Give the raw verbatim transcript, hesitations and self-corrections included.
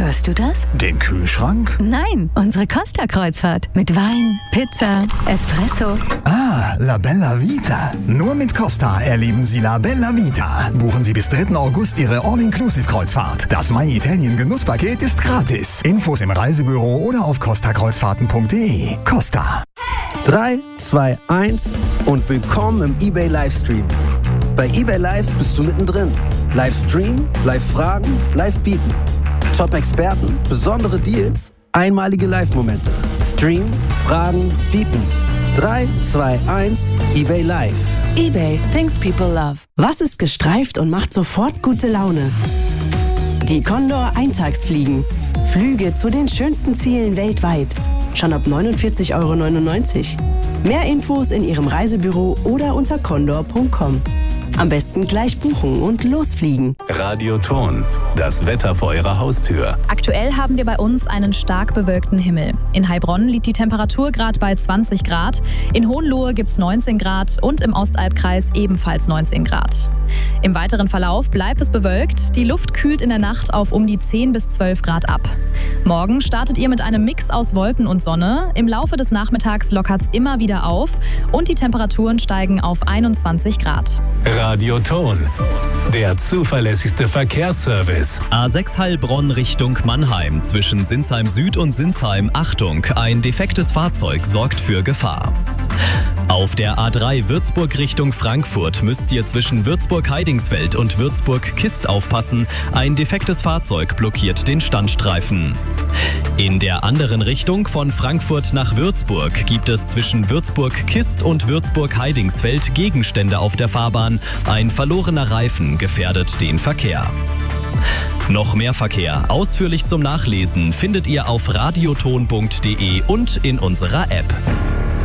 Hörst du das? Den Kühlschrank? Nein, unsere Costa-Kreuzfahrt. Mit Wein, Pizza, Espresso. Ah, La Bella Vita. Nur mit Costa erleben Sie La Bella Vita. Buchen Sie bis dritten August Ihre All-Inclusive-Kreuzfahrt. Das My Italien Genusspaket ist gratis. Infos im Reisebüro oder auf costa kreuzfahrten punkt de. Costa. drei, zwei, eins und willkommen im eBay Livestream. Bei eBay Live bist du mittendrin. Livestream, Live-Fragen, Live-Bieten. Top-Experten, besondere Deals, einmalige Live-Momente. Stream, Fragen, Bieten. drei, zwei, eins, eBay Live. eBay, things people love. Was ist gestreift und macht sofort gute Laune? Die Condor Eintagsfliegen. Flüge zu den schönsten Zielen weltweit. Schon ab neunundvierzig Euro neunundneunzig. Mehr Infos in Ihrem Reisebüro oder unter condor punkt com. Am besten gleich buchen und losfliegen. Radioton, das Wetter vor Ihrer Haustür. Aktuell haben wir bei uns einen stark bewölkten Himmel. In Heilbronn liegt die Temperatur gerade bei zwanzig Grad, in Hohenlohe gibt es neunzehn Grad und im Ostalbkreis ebenfalls neunzehn Grad. Im weiteren Verlauf bleibt es bewölkt, die Luft kühlt in der Nacht auf um die zehn bis zwölf Grad ab. Morgen startet ihr mit einem Mix aus Wolken und Sonne, im Laufe des Nachmittags lockert es immer wieder auf und die Temperaturen steigen auf einundzwanzig Grad. Radioton, der zuverlässigste Verkehrsservice. A sechs Heilbronn Richtung Mannheim, zwischen Sinsheim Süd und Sinsheim. Achtung, ein defektes Fahrzeug sorgt für Gefahr. Auf der A drei Würzburg Richtung Frankfurt müsst ihr zwischen Würzburg-Heidingsfeld und Würzburg-Kist aufpassen. Ein defektes Fahrzeug blockiert den Standstreifen. In der anderen Richtung von Frankfurt nach Würzburg gibt es zwischen Würzburg-Kist und Würzburg-Heidingsfeld Gegenstände auf der Fahrbahn. Ein verlorener Reifen gefährdet den Verkehr. Noch mehr Verkehr, ausführlich zum Nachlesen, findet ihr auf radioton punkt de und in unserer App.